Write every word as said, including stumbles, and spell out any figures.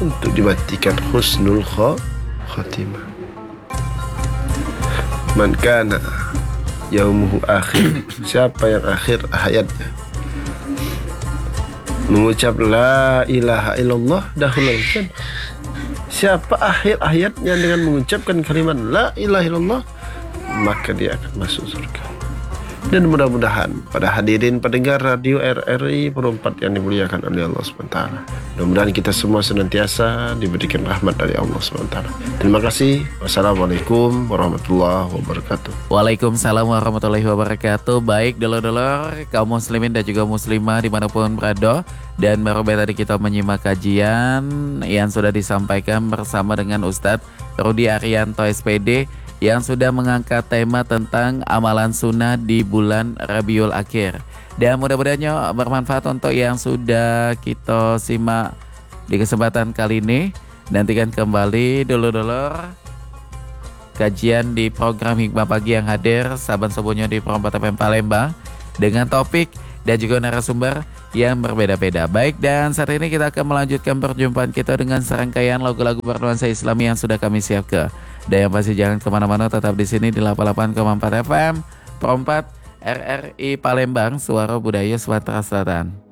untuk dimatikan husnul khatimah. Man kana yaumuhu akhir, siapa yang akhir hayatnya mengucap la ilaha illallah dakhulul jannah. Siapa akhir hayatnya dengan mengucapkan kalimat la ilaha illallah, maka dia akan masuk surga. Dan mudah-mudahan pada hadirin pendengar radio R R I Perempat yang dimuliakan oleh Allah subhanahu wa taala, mudah-mudahan kita semua senantiasa diberikan rahmat dari Allah subhanahu wa taala. Terima kasih. Wassalamualaikum warahmatullahi wabarakatuh. Waalaikumsalam warahmatullahi wabarakatuh. Baik dulur-dulur kaum muslimin dan juga muslimah dimanapun berada, dan baru tadi kita menyimak kajian yang sudah disampaikan bersama dengan Ustadz Rudi Arianto S P D yang sudah mengangkat tema tentang amalan sunnah di bulan Rabiul Akhir. Dan mudah-mudahan bermanfaat untuk yang sudah kita simak di kesempatan kali ini. Nantikan kembali dulur-dulur kajian di program Hikmah Pagi yang hadir saban subuhnya di Perempat F M Palembang dengan topik dan juga narasumber yang berbeda-beda. Baik, dan saat ini kita akan melanjutkan perjumpaan kita dengan serangkaian lagu-lagu bernuansa Islami yang sudah kami siapkan. Dan yang pasti jangan kemana-mana, tetap di sini di delapan puluh delapan koma empat F M Perempat R R I Palembang, Suara Budaya Sumatera Selatan.